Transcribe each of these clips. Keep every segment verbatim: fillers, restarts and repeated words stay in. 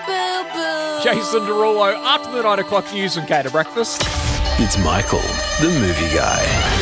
Jason Derulo, after the nine o'clock news and Gator Breakfast. It's Michael, the movie guy.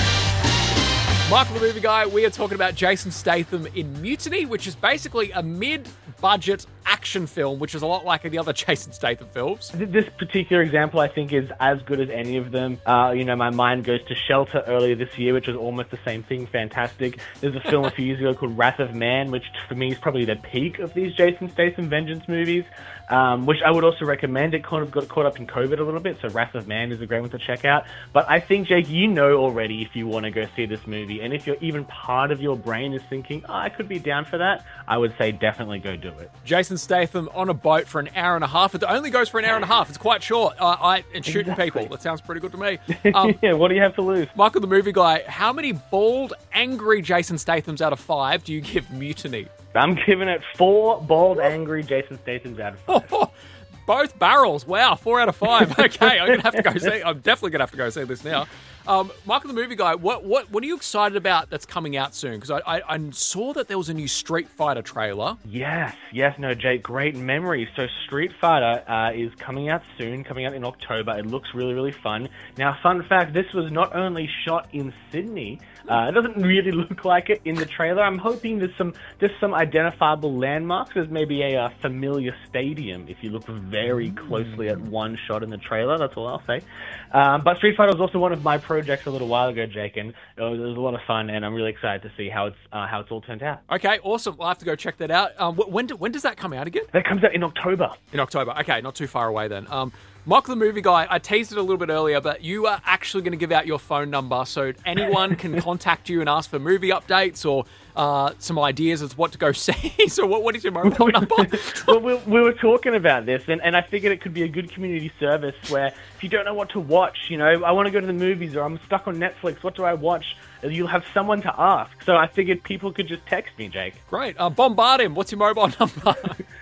Michael, the movie guy, we are talking about Jason Statham in Mutiny, which is basically a mid-budget action film, which is a lot like the other Jason Statham films. This particular example, I think, is as good as any of them. Uh, you know, my mind goes to Shelter earlier this year, which was almost the same thing. Fantastic. There's a film a few years ago called Wrath of Man, which for me is probably the peak of these Jason Statham vengeance movies, um, which I would also recommend. It kind of got caught up in COVID a little bit, so Wrath of Man is a great one to check out. But I think, Jake, you know already if you want to go see this movie, and if you're even part of your brain is thinking, oh, I could be down for that, I would say definitely go do it. Jason Statham on a boat for an hour and a half. It only goes for an hour and a half. It's quite short. Uh, I and shooting Exactly. people. That sounds pretty good to me. Um, Yeah, what do you have to lose? Michael, the movie guy, how many bald, angry Jason Stathams out of five do you give Mutiny? I'm giving it four bald, angry Jason Stathams out of five. Both barrels. Wow, four out of five. Okay, I'm gonna have to go see. I'm definitely gonna have to go see this now. Um, Michael, the movie guy, what what what are you excited about that's coming out soon? Because I, I I saw that there was a new Street Fighter trailer. Yes, yes, no, Jake, great memory. So Street Fighter uh, is coming out soon, coming out in October. It looks really, really fun. Now, fun fact, this was not only shot in Sydney, uh, it doesn't really look like it in the trailer. I'm hoping there's some there's some identifiable landmarks. There's maybe a, uh familiar stadium if you look very closely at one shot in the trailer. That's all I'll say. Um, but Street Fighter was also one of my projects a little while ago, Jake, and it was, it was a lot of fun, and I'm really excited to see how it's uh, how it's all turned out. Okay, awesome. I'll have to go check that out. Um, wh- when do, when does that come out again? That comes out in October. In October. Okay, not too far away then. Um, Michael, the movie guy, I teased it a little bit earlier, but you are actually going to give out your phone number so anyone can contact you and ask for movie updates or uh, some ideas as what to go see. So what, what is your mobile number? Well, we, we were talking about this, and, and I figured it could be a good community service where if you don't know what to watch, you know, I want to go to the movies or I'm stuck on Netflix, what do I watch? You'll have someone to ask. So I figured people could just text me, Jake. Great. Uh, bombard him. What's your mobile number?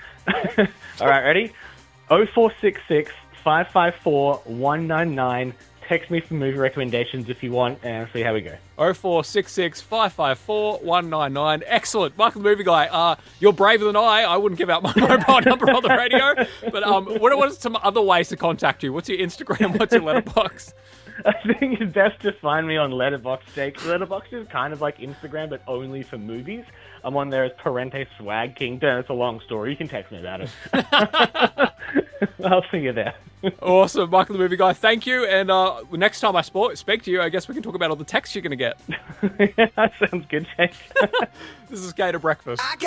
All right, ready? oh four six six, five five four, one nine nine. Text me for movie recommendations if you want, and see how we go. oh four six six, five five four, one nine nine. Excellent. Michael, the movie guy, uh, you're braver than I. I wouldn't give out my mobile number on the radio. But um, what, what are some other ways to contact you? What's your Instagram? What's your letterbox? I think it's best to find me on Letterboxd, Jake. Letterboxd is kind of like Instagram, but only for movies. I'm on there as Parente Swag Kingdom. It's a long story. You can text me about it. I'll see you there. Awesome. Michael, the movie guy, thank you. And uh, next time I sp- speak to you, I guess we can talk about all the texts you're going to get. That sounds good, Jake. This is Gator Breakfast.